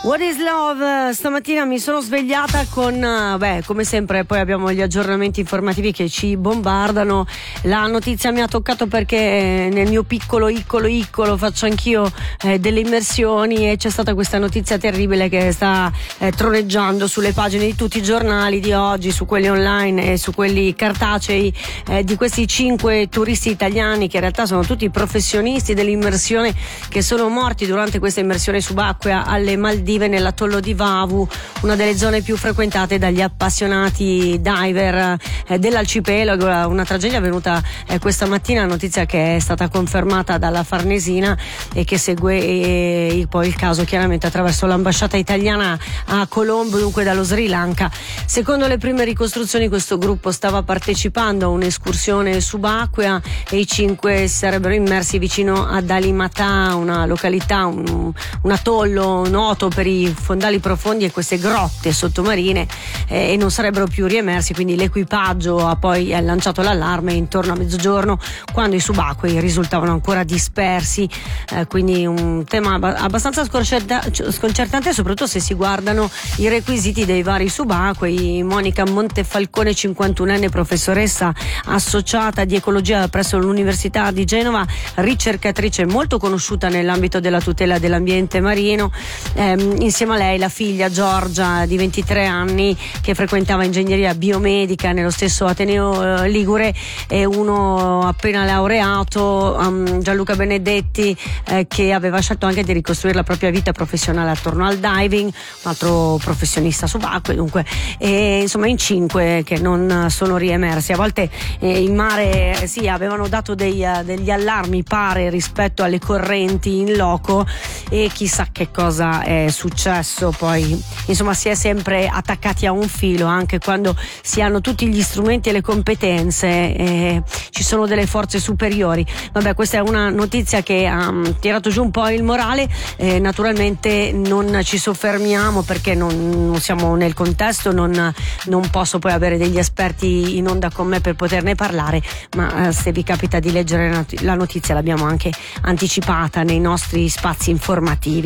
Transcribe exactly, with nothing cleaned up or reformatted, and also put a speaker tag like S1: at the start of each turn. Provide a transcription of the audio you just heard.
S1: What is Love? Stamattina mi sono svegliata con, beh, come sempre, poi abbiamo gli aggiornamenti informativi che ci bombardano. La notizia mi ha toccato perché nel mio piccolo, piccolo, piccolo faccio anch'io eh, delle immersioni, e c'è stata questa notizia terribile che sta eh, troneggiando sulle pagine di tutti i giornali di oggi, su quelli online e su quelli cartacei, eh, di questi cinque turisti italiani che in realtà sono tutti professionisti dell'immersione, che sono morti durante questa immersione subacquea alle Maldive, nell'atollo di Vavu, una delle zone più frequentate dagli appassionati diver eh, dell'arcipelago. Una tragedia avvenuta eh, questa mattina, notizia che è stata confermata dalla Farnesina e che segue eh, poi il caso chiaramente attraverso l'ambasciata italiana a Colombo, dunque dallo Sri Lanka. Secondo le prime ricostruzioni questo gruppo stava partecipando a un'escursione subacquea e i cinque sarebbero immersi vicino ad Alimata, una località, un, un atollo noto per i fondali profondi e queste grotte sottomarine, eh, e non sarebbero più riemersi, quindi l'equipaggio ha poi lanciato l'allarme intorno a mezzogiorno, quando i subacquei risultavano ancora dispersi, eh, quindi un tema abbastanza sconcertante, soprattutto se si guardano i requisiti dei vari subacquei. Monica Montefalcone, cinquantunenne professoressa associata di ecologia presso l'Università di Genova, ricercatrice molto conosciuta nell'ambito della tutela dell'ambiente marino, ehm, insieme a lei la figlia Giorgia di ventitré anni, che frequentava ingegneria biomedica nello stesso Ateneo eh, Ligure, e uno appena laureato, um, Gianluca Benedetti, eh, che aveva scelto anche di ricostruire la propria vita professionale attorno al diving, un altro professionista subacqueo, dunque, e insomma in cinque che non sono riemersi. A volte eh, in mare eh, sì, avevano dato dei, uh, degli allarmi, pare, rispetto alle correnti in loco, e chissà che cosa è successo poi. Insomma, si è sempre attaccati a un filo anche quando si hanno tutti gli strumenti e le competenze, e ci sono delle forze superiori. Vabbè, questa è una notizia che ha um, tirato giù un po' il morale. Eh, naturalmente non ci soffermiamo perché non, non siamo nel contesto, non, non posso poi avere degli esperti in onda con me per poterne parlare, ma eh, se vi capita di leggere la notizia l'abbiamo anche anticipata nei nostri spazi informativi.